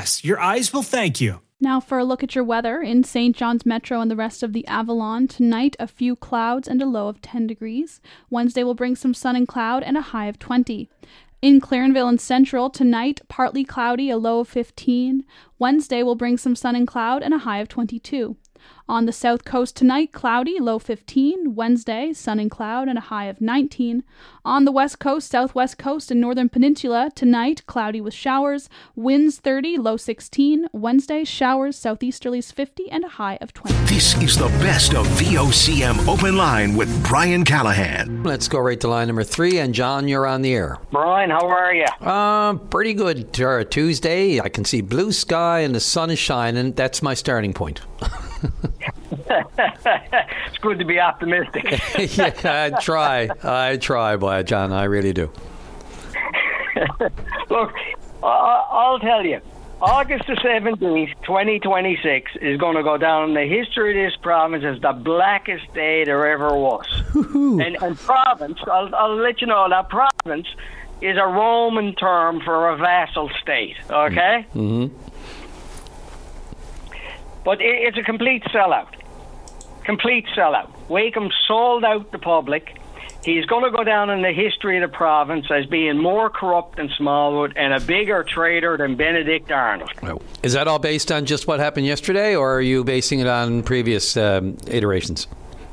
Yes, your eyes will thank you. Now for a look at your weather. In St. John's Metro and the rest of the Avalon, tonight a few clouds and a low of 10 degrees. Wednesday will bring some sun and cloud and a high of 20. In Clarenville and Central, tonight partly cloudy, a low of 15. Wednesday will bring some sun and cloud and a high of 22. On the south coast tonight, cloudy, low 15. Wednesday, sun and cloud and a high of 19. On the west coast, southwest coast, and northern peninsula, tonight, cloudy with showers. Winds 30, low 16. Wednesday, showers, southeasterlies 50 and a high of 20. This is the best of VOCM Open Line with Brian Callahan. Let's go right to line number 3. And John, you're on the air. Brian, how are you? Pretty good. Tuesday, I can see blue sky and the sun is shining. That's my starting point. It's good to be optimistic. Yeah, I try, boy, John. I really do. Look, I'll tell you, August the 17th, 2026 is going to go down in the history of this province as the blackest day there ever was. And province, I'll let you know, that province is a Roman term for a vassal state, okay? Mm-hmm. But it's a complete sellout. Complete sellout. Wakeham sold out the public. He's going to go down in the history of the province as being more corrupt than Smallwood and a bigger traitor than Benedict Arnold. Oh. Is that all based on just what happened yesterday, or are you basing it on previous iterations?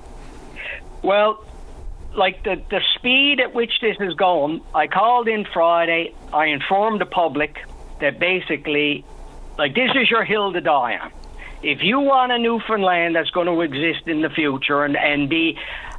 Well, like the speed at which this is going, I called in Friday. I informed the public that basically, like, this is your hill to die on. If you want a Newfoundland that's going to exist in the future and be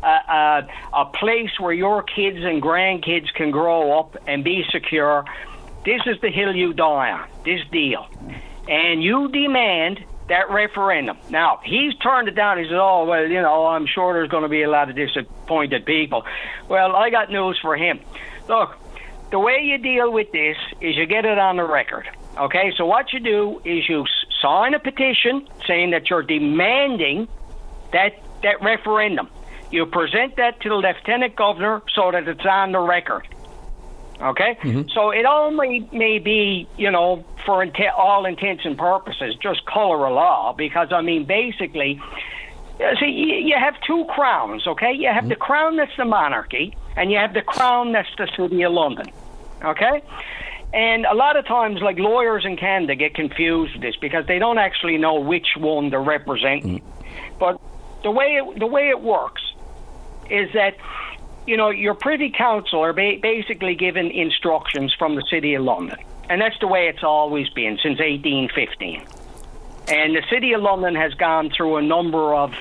a place where your kids and grandkids can grow up and be secure, this is the hill you die on, this deal. And you demand that referendum. Now, he's turned it down. He says, oh, well, you know, I'm sure there's going to be a lot of disappointed people. Well, I got news for him. Look, the way you deal with this is you get it on the record. Okay, so what you do is you sign a petition saying that you're demanding that referendum. You present that to the Lieutenant Governor so that it's on the record. Okay? Mm-hmm. So it only may be, you know, for all intents and purposes, just color of law, because, I mean, basically, see, you have two crowns, okay? You have the crown that's the monarchy, and you have the crown that's the City of London. Okay? And a lot of times, like, lawyers in Canada get confused with this because they don't actually know which one they're representing. But the way it works is that, you know, your Privy Council are basically given instructions from the City of London. And that's the way it's always been since 1815. And the City of London has gone through a number of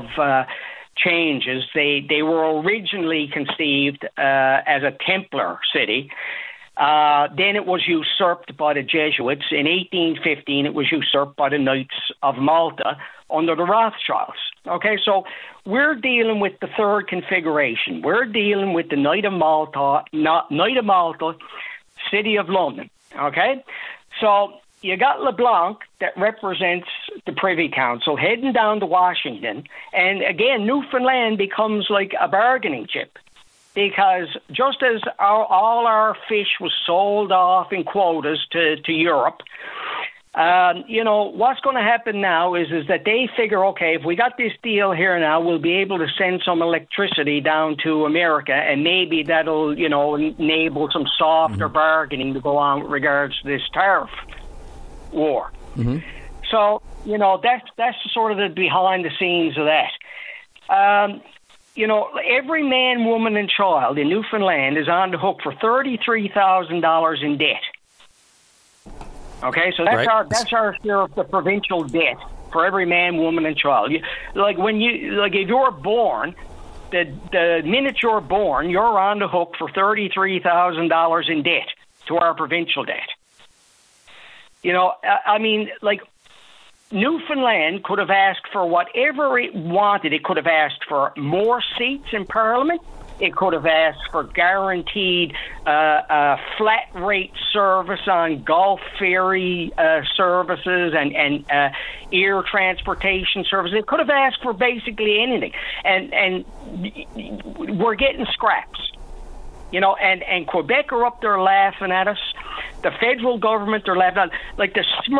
changes. They were originally conceived as a Templar city. Then it was usurped by the Jesuits. In 1815, it was usurped by the Knights of Malta under the Rothschilds. Okay, so we're dealing with the third configuration. We're dealing with the Knight of Malta, City of London. Okay, so you got LeBlanc that represents the Privy Council heading down to Washington, and again, Newfoundland becomes like a bargaining chip. Because just as all our fish was sold off in quotas to Europe, you know, what's going to happen now is that they figure, okay, if we got this deal here now, we'll be able to send some electricity down to America, and maybe that'll, you know, enable some softer bargaining to go on with regards to this tariff war. Mm-hmm. So, you know, that's sort of the behind the scenes of that. You know, every man, woman, and child in Newfoundland is on the hook for $33,000 in debt. Okay, so that's our share of the provincial debt for every man, woman, and child. If you're born, the minute you're born, you're on the hook for $33,000 in debt to our provincial debt. You know, I mean, like, Newfoundland could have asked for whatever it wanted. It could have asked for more seats in Parliament. It could have asked for guaranteed flat rate service on Gulf ferry services and air transportation services. It could have asked for basically anything. And we're getting scraps. You know, and Quebec are up there laughing at us. The federal government are laughing at us. Like the